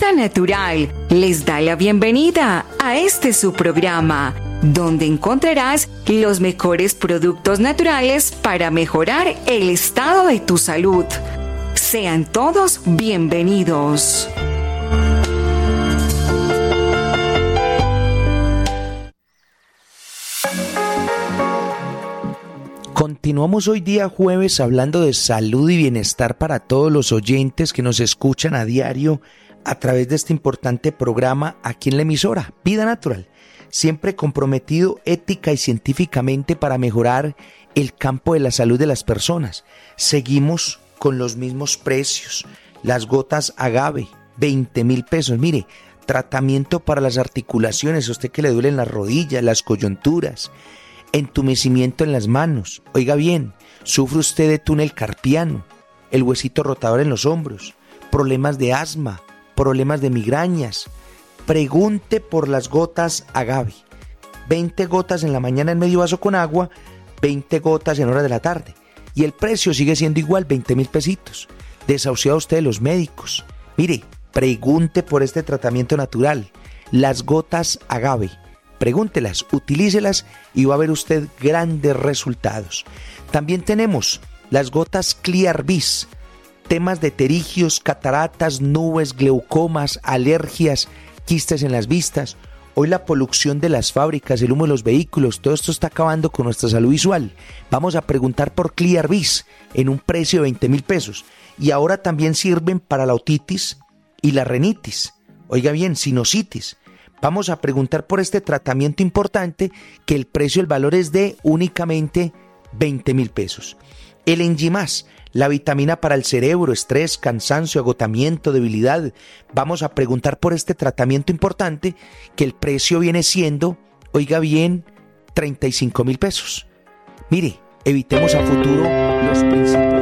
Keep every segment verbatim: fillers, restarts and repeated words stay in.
Vida Natural les da la bienvenida a este su programa, donde encontrarás los mejores productos naturales para mejorar el estado de tu salud. Sean todos bienvenidos. Continuamos hoy día jueves hablando de salud y bienestar para todos los oyentes que nos escuchan a diario a través de este importante programa aquí en la emisora Vida Natural, siempre comprometido ética y científicamente para mejorar el campo de la salud de las personas. Seguimos con los mismos precios. Las gotas agave, veinte mil pesos. Mire, tratamiento para las articulaciones, a usted que le duelen las rodillas, las coyunturas, entumecimiento en las manos. Oiga bien, sufre usted de túnel carpiano, el huesito rotador en los hombros, problemas de asma, problemas de migrañas. Pregunte por las gotas agave. veinte gotas en la mañana en medio vaso con agua, veinte gotas en horas de la tarde. Y el precio sigue siendo igual, veinte mil pesitos. Desahuciado usted de los médicos. Mire, pregunte por este tratamiento natural, las gotas agave. Pregúntelas, utilícelas y va a ver usted grandes resultados. También tenemos las gotas Clear Vis, temas de pterigios, cataratas, nubes, glaucomas, alergias, quistes en las vistas. Hoy la polución de las fábricas, el humo de los vehículos, todo esto está acabando con nuestra salud visual. Vamos a preguntar por Clear Vis en un precio de veinte mil pesos. Y ahora también sirven para la otitis y la rinitis. Oiga bien, sinusitis. Vamos a preguntar por este tratamiento importante que el precio, el valor es de únicamente veinte mil pesos. El Enjimás, la vitamina para el cerebro, estrés, cansancio, agotamiento, debilidad. Vamos a preguntar por este tratamiento importante que el precio viene siendo, oiga bien, treinta y cinco mil pesos. Mire, evitemos a futuro los principios.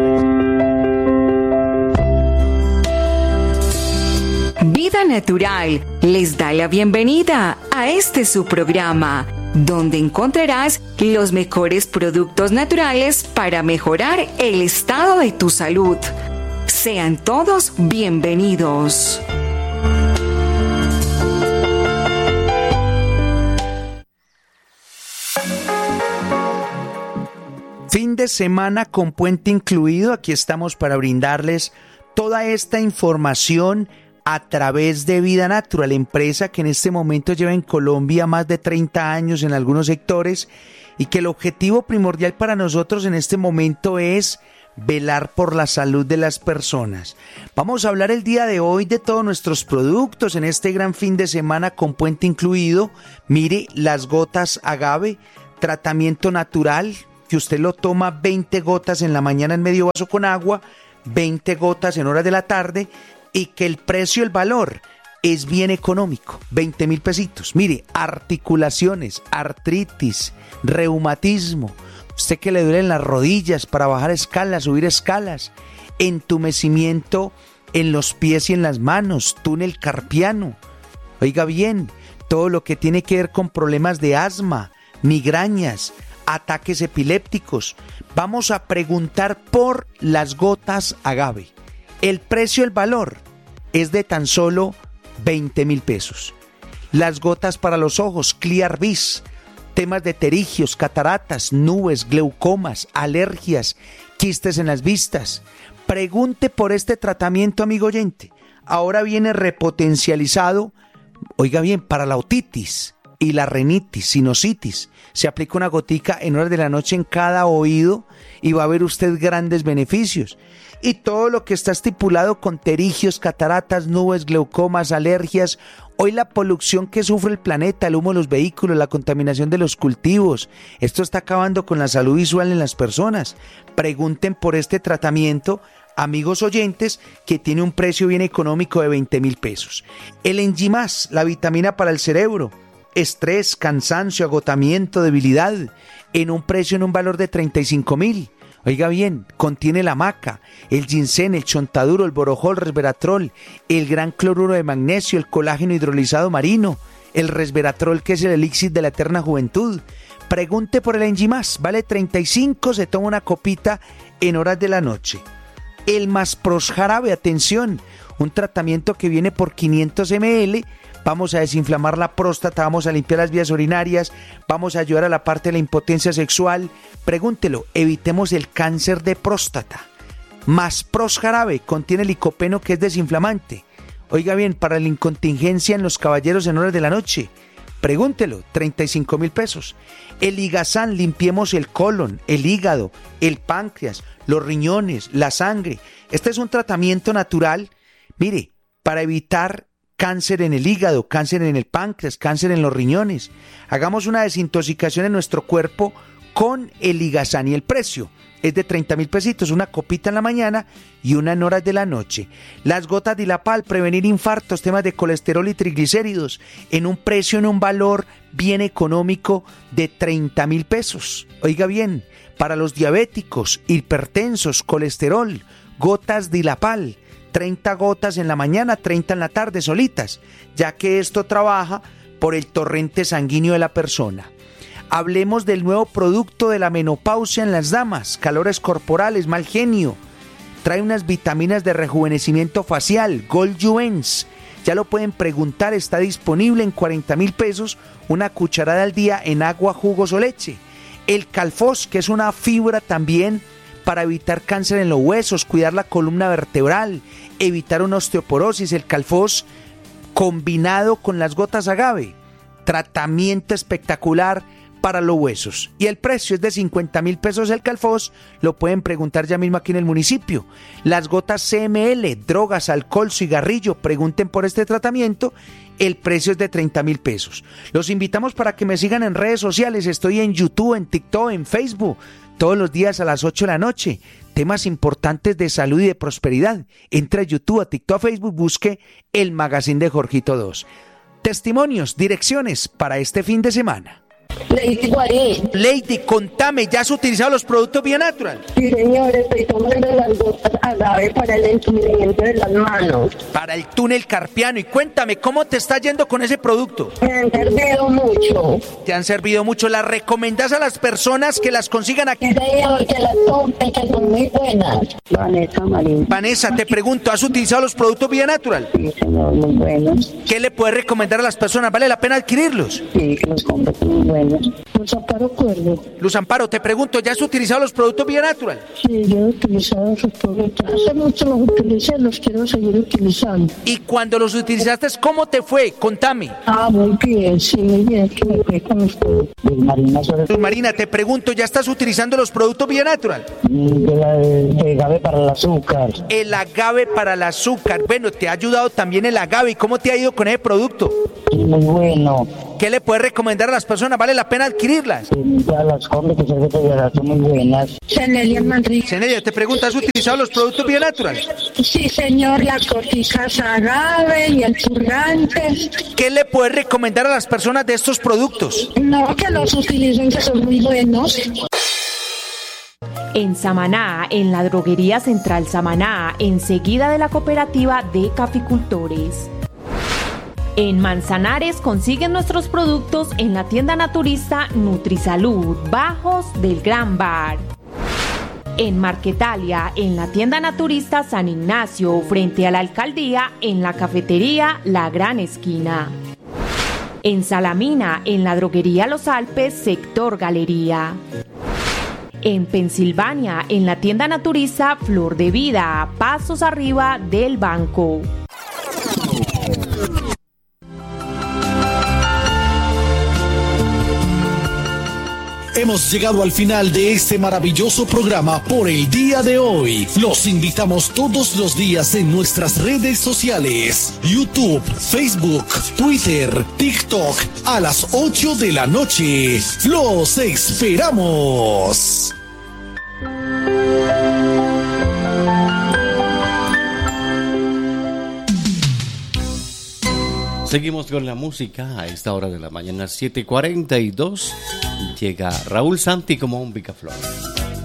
Vida Natural les da la bienvenida a este su programa, donde encontrarás los mejores productos naturales para mejorar el estado de tu salud. Sean todos bienvenidos. Fin de semana con puente incluido. Aquí estamos para brindarles toda esta información a través de Vida Natural, empresa que en este momento lleva en Colombia más de treinta años en algunos sectores y que el objetivo primordial para nosotros en este momento es velar por la salud de las personas. Vamos a hablar el día de hoy de todos nuestros productos en este gran fin de semana con puente incluido. Mire, las gotas agave, tratamiento natural, que usted lo toma veinte gotas en la mañana en medio vaso con agua, veinte gotas en horas de la tarde, y que el precio, el valor, es bien económico, veinte mil pesitos. Mire, articulaciones, artritis, reumatismo, usted que le duelen las rodillas para bajar escalas, subir escalas, entumecimiento en los pies y en las manos, túnel carpiano. Oiga bien, todo lo que tiene que ver con problemas de asma, migrañas, ataques epilépticos. Vamos a preguntar por las gotas agave. El precio, el valor, es de tan solo veinte mil pesos. Las gotas para los ojos, Clear Vis, temas de pterigios, cataratas, nubes, glaucomas, alergias, quistes en las vistas. Pregunte por este tratamiento, amigo oyente. Ahora viene repotencializado, oiga bien, para la otitis y la rinitis, sinusitis. Se aplica una gotica en horas de la noche en cada oído y va a ver usted grandes beneficios. Y todo lo que está estipulado con pterigios, cataratas, nubes, glaucomas, alergias. Hoy la polución que sufre el planeta, el humo de los vehículos, la contaminación de los cultivos, esto está acabando con la salud visual en las personas. Pregunten por este tratamiento, amigos oyentes, que tiene un precio bien económico de veinte mil pesos. El Enjimás, la vitamina para el cerebro, estrés, cansancio, agotamiento, debilidad, en un precio, en un valor de treinta y cinco mil. Oiga bien, contiene la maca, el ginseng, el chontaduro, el borojol, resveratrol, el gran cloruro de magnesio, el colágeno hidrolizado marino, el resveratrol, que es el elixir de la eterna juventud. Pregunte por el Enjimás, vale treinta y cinco, se toma una copita en horas de la noche. El Maspros jarabe, atención, un tratamiento que viene por quinientos mililitros. Vamos a desinflamar la próstata, vamos a limpiar las vías urinarias, vamos a ayudar a la parte de la impotencia sexual. Pregúntelo, evitemos el cáncer de próstata. Maspros jarabe contiene licopeno, que es desinflamante. Oiga bien, para la incontingencia en los caballeros en horas de la noche. Pregúntelo, treinta y cinco mil pesos. El Ligazán, limpiemos el colon, el hígado, el páncreas, los riñones, la sangre. Este es un tratamiento natural, mire, para evitar cáncer en el hígado, cáncer en el páncreas, cáncer en los riñones. Hagamos una desintoxicación en nuestro cuerpo con el Ligazán, y el precio es de treinta mil pesitos, una copita en la mañana y una en horas de la noche. Las gotas Dilapal, prevenir infartos, temas de colesterol y triglicéridos, en un precio, en un valor bien económico de treinta mil pesos. Oiga bien, para los diabéticos, hipertensos, colesterol, gotas Dilapal, treinta gotas en la mañana, treinta en la tarde solitas, ya que esto trabaja por el torrente sanguíneo de la persona. Hablemos del nuevo producto de la menopausia en las damas, calores corporales, mal genio. Trae unas vitaminas de rejuvenecimiento facial, Gold Juens. Ya lo pueden preguntar, está disponible en cuarenta mil pesos, una cucharada al día en agua, jugos o leche. El Calfos, que es una fibra también para evitar cáncer en los huesos, cuidar la columna vertebral, evitar una osteoporosis. El Calfos combinado con las gotas agave, tratamiento espectacular para los huesos. Y el precio es de cincuenta mil pesos el Calfos, lo pueden preguntar ya mismo aquí en el municipio. Las gotas C M L, drogas, alcohol, cigarrillo, pregunten por este tratamiento, el precio es de treinta mil pesos. Los invitamos para que me sigan en redes sociales, estoy en YouTube, en TikTok, en Facebook, todos los días a las ocho de la noche. Temas importantes de salud y de prosperidad. Entre a YouTube, a TikTok, a Facebook, busque el Magazine de Jorgito dos. Testimonios, direcciones para este fin de semana. Lady Guarín. Lady, contame, ¿ya has utilizado los productos Vía Natural? Sí, señor, estoy tomando las gotas agave para el entumecimiento de las manos. Para el túnel carpiano. Y cuéntame, ¿cómo te está yendo con ese producto? Me han servido mucho. Te han servido mucho. ¿Las recomendás a las personas que las consigan aquí? Sí, señor, que las tomen, que son muy buenas. Vanessa Marín. Vanessa, te pregunto, ¿has utilizado los productos Vía Natural? Sí, señor, muy buenos. ¿Qué le puedes recomendar a las personas? ¿Vale la pena adquirirlos? Sí, que los compren, muy buenos. Luz Amparo Cuervo. Luz Amparo, te pregunto, ¿ya has utilizado los productos Vía Natural? Sí, yo he utilizado esos productos. Hace mucho los utilicé, los quiero seguir utilizando. Y cuando los utilizaste, ¿cómo te fue? Contame. Ah, muy bien, sí, muy bien, que me fue con los productos. Luz Marina, sobre... Luz Marina, te pregunto, ¿ya estás utilizando los productos Vía Natural? De la, de agave para el azúcar. El agave para el azúcar. Bueno, te ha ayudado también el agave. ¿Y cómo te ha ido con ese producto? Sí, muy bueno. ¿Qué le puedes recomendar a las personas? ¿Vale la pena adquirirlas? Sí, ya las compro, que son muy buenas. Cenelia Manrique. Cenelia, te pregunto, ¿has utilizado los productos Vía Natural? Sí, señor, las goticas agave y el purgante. ¿Qué le puedes recomendar a las personas de estos productos? No, que los utilicen, que son muy buenos. En Samaná, en la droguería Central Samaná, enseguida de la cooperativa de caficultores. En Manzanares consiguen nuestros productos en la tienda naturista Nutrisalud, Bajos del Gran Bar. En Marquetalia, en la tienda naturista San Ignacio, frente a la alcaldía, en la cafetería La Gran Esquina. En Salamina, en la droguería Los Alpes, sector Galería. En Pensilvania, en la tienda naturista Flor de Vida, pasos arriba del banco. Hemos llegado al final de este maravilloso programa por el día de hoy. Los invitamos todos los días en nuestras redes sociales: YouTube, Facebook, Twitter, TikTok, a las ocho de la noche. ¡Los esperamos! Seguimos con la música a esta hora de la mañana, siete cuarenta y dos. Llega Raúl Santi como un picaflor.